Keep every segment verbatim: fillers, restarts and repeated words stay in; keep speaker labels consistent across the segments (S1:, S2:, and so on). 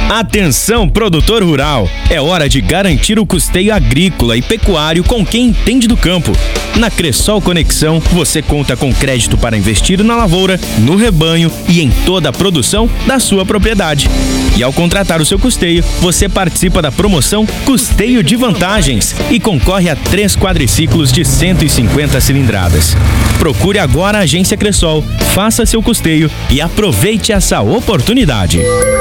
S1: Atenção, produtor rural! É hora de garantir o custeio agrícola e pecuário com quem entende do campo. Na Cressol Conexão, você conta com crédito para investir na lavoura, no rebanho e em toda a produção da sua propriedade. E ao contratar o seu custeio, você participa da promoção Custeio de Vantagens e concorre a três quadriciclos de cento e cinquenta cilindradas. Procure agora a Agência Cressol, faça seu custeio e aproveite essa oportunidade.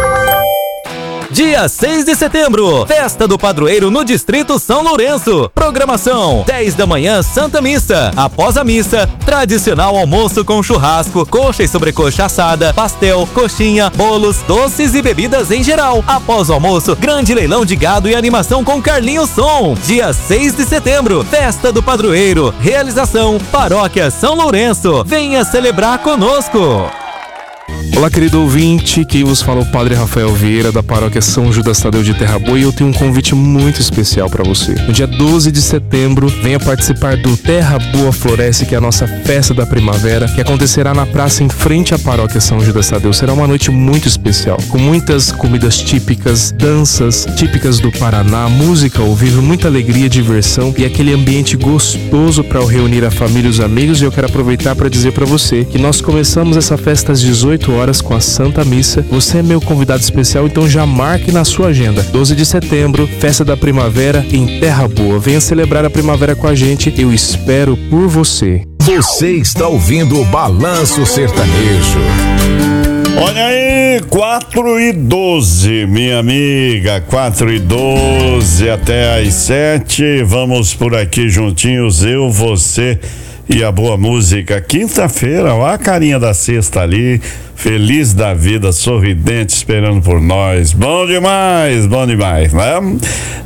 S2: Dia seis de setembro, Festa do Padroeiro no Distrito São Lourenço. Programação: dez da manhã, Santa Missa. Após a missa, tradicional almoço com churrasco, coxa e sobrecoxa assada, pastel, coxinha, bolos, doces e bebidas em geral. Após o almoço, grande leilão de gado e animação com Carlinhos Som. Dia seis de setembro, Festa do Padroeiro. Realização: Paróquia São Lourenço. Venha celebrar conosco.
S3: Olá, querido ouvinte, quem vos fala é o Padre Rafael Vieira, da Paróquia São Judas Tadeu de Terra Boa, e eu tenho um convite muito especial para você. No dia doze de setembro, venha participar do Terra Boa Floresce, que é a nossa festa da primavera, que acontecerá na praça em frente à Paróquia São Judas Tadeu. Será uma noite muito especial, com muitas comidas típicas, danças típicas do Paraná, música ao vivo, muita alegria, diversão e aquele ambiente gostoso para reunir a família e os amigos. E eu quero aproveitar para dizer para você que nós começamos essa festa às dezoito horas com a Santa Missa. Você é meu convidado especial, então já marque na sua agenda. doze de setembro, Festa da Primavera em Terra Boa. Venha celebrar a primavera com a gente. Eu espero por você.
S4: Você está ouvindo o Balanço Sertanejo.
S5: Olha aí, quatro e doze, minha amiga, quatro e doze até às sete. Vamos por aqui juntinhos, eu, você e a boa música. Quinta-feira, ó a carinha da sexta ali, feliz da vida, sorridente, esperando por nós. Bom demais, bom demais, né?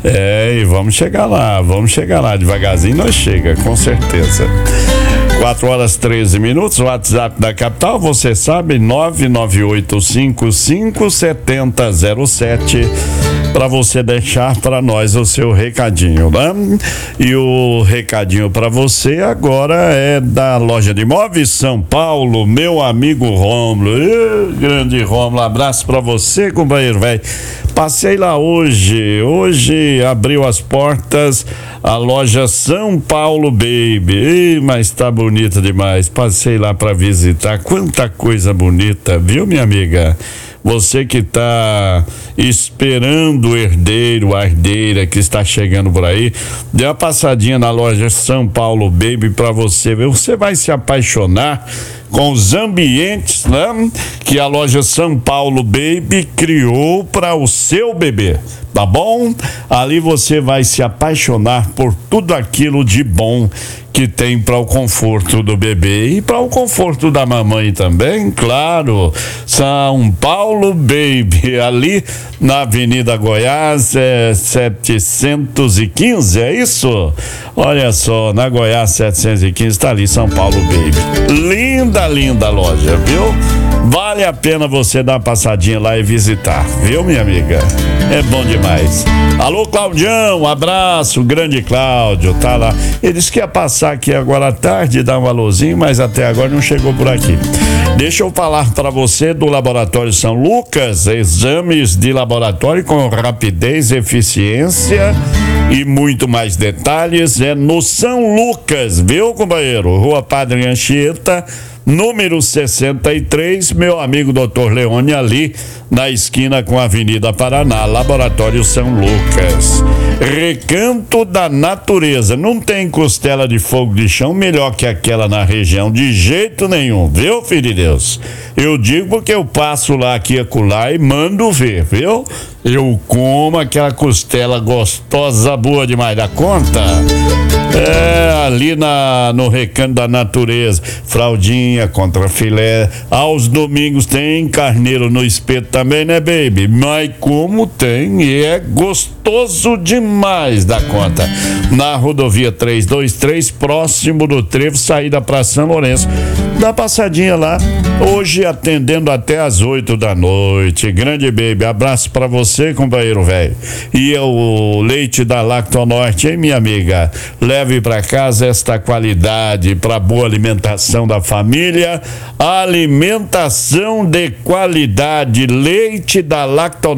S5: É, e vamos chegar lá, vamos chegar lá, devagarzinho nós chega, com certeza. quatro horas e treze minutos, o WhatsApp da capital, você sabe, nove nove oito cinco cinco sete zero zero sete, para você deixar para nós o seu recadinho, né? E o recadinho para você agora é da loja de imóveis São Paulo, meu amigo Rômulo. Ih, grande Rômulo, abraço para você, companheiro velho. Passei lá hoje, hoje abriu as portas a loja São Paulo Baby. Ih, mas tá bonita demais. Passei lá para visitar, quanta coisa bonita, viu, minha amiga? Você que está esperando o herdeiro, a herdeira que está chegando por aí, dê uma passadinha na loja São Paulo Baby para você ver. Você vai se apaixonar com os ambientes, né, que a loja São Paulo Baby criou para o seu bebê, tá bom? Ali você vai se apaixonar por tudo aquilo de bom que tem para o conforto do bebê e para o conforto da mamãe também, claro. São Paulo Baby, ali na Avenida Goiás, é setecentos e quinze, é isso? Olha só, na Goiás setecentos e quinze está ali São Paulo Baby. Linda, linda loja, viu? Vale a pena você dar uma passadinha lá e visitar, viu, minha amiga? É bom demais. Alô, Claudião, abraço, grande Cláudio, tá lá. Ele disse que ia passar aqui agora à tarde, dar um alôzinho, mas até agora não chegou por aqui. Deixa eu falar para você do Laboratório São Lucas, exames de laboratório com rapidez, eficiência e muito mais detalhes. É no São Lucas, viu, companheiro? Rua Padre Anchieta, número sessenta e três, meu amigo doutor Leone, ali na esquina com a Avenida Paraná, Laboratório São Lucas. Recanto da Natureza, não tem costela de fogo de chão melhor que aquela na região, de jeito nenhum, viu, filho de Deus? Eu digo porque eu passo lá aqui e acolá e mando ver, viu? Eu como aquela costela gostosa, boa demais da conta. É, ali na, no Recanto da Natureza, fraldinha contra filé. Aos domingos tem carneiro no espeto também, né, baby? Mas como tem, e é gostoso demais da conta. Na rodovia trezentos e vinte e três, próximo do trevo, saída para São Lourenço. Dá passadinha lá, hoje atendendo até às oito da noite. Grande baby, abraço pra você, companheiro velho. E o leite da Lactonorte, hein, minha amiga? Leve pra casa esta qualidade pra boa alimentação da família. Alimentação de qualidade, leite da Lactonorte.